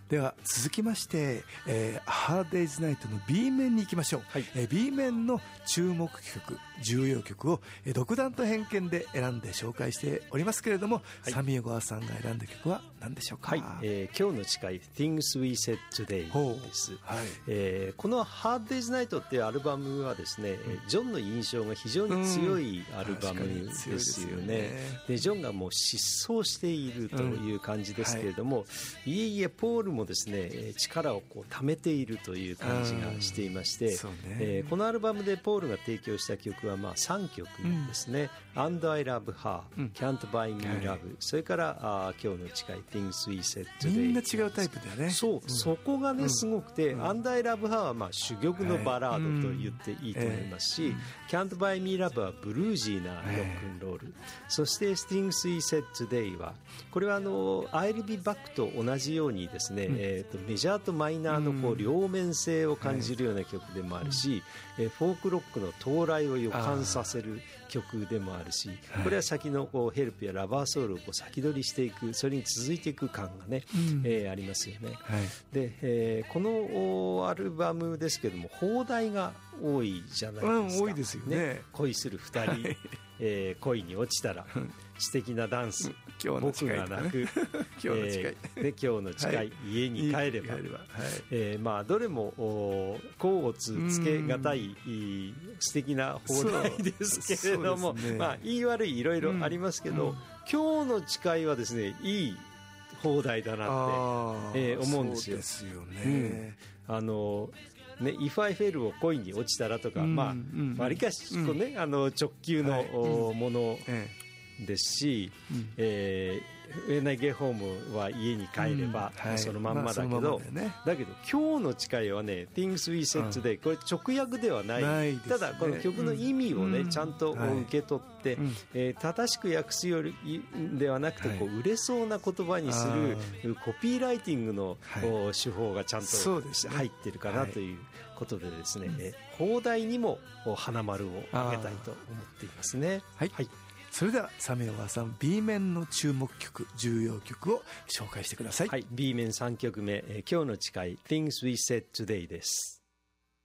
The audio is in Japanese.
では続きまして、Hard Day's Night の B 面に行きましょう、はい。B 面の注目曲、重要曲を独断と偏見で選んで紹介しておりますけれども、はい、サミュエゴアさんが選んだ曲は何でしょうか？ はい、今日の誓い Things We Said Today です、はい。この Hard Day's Night っていうアルバムはですね、ジョンの印象が非常に強いアルバムですよね。でジョンがもう失踪しているという感じですけれども、いえいえポールもですね力をこう貯めているという感じがしていまして、このアルバムでポールが提供した曲はまあ3曲ですね、And I Love Her、Can't Buy Me Love、それから今日の誓い Things We Said Today。 みんな違うタイプだよね。 そう、そこがねすごくて、And I Love Her はまあ珠玉のバラードと言っていいと思いますし、Can't Buy Me Love はブルージーなロックンロール、そして Things We Said Today はこれはI'll Be Back と同じようにですね、メジャーとマイナーのこう両面性を感じるような曲でもあるし、フォークロックの到来を予感させる曲でもあるし、これは先のこうヘルプやラバーソウルをこう先取りしていく、それに続いていく感がね、ありますよね、はい。で、このアルバムですけども放題が多いじゃないですか、 多いですよね。 恋する二人、はい、恋に落ちたら素敵なダンス、僕が泣く今日の誓い、今日の誓い、はい、家に帰れば、まあ、どれも甲乙つけがたい、素敵な放題ですけれども、まあ、言い悪いいろいろありますけど、今日の誓いはですねいい放題だなって、思うんですよ。 そうですよね。 ね、If I Fell を恋に落ちたらとか、まあ、わりかしこう、ね、直球のものですし、When I Get Home は家に帰れば、そのまんまだけど、だけど今日の誓いはね Things We Said Today、これ直訳ではない、ただこの曲の意味をね、ちゃんと受け取って、正しく訳すよりではなくて、こう売れそうな言葉にするコピーライティングの手法がちゃんと入ってるかなということでですね、放題にも花丸をあげたいと思っていますね。はい、 それではサミュエルさん B 面の注目曲、重要曲を紹介してください。 はい、B 面3曲目、今日の誓い Things We Said Today です。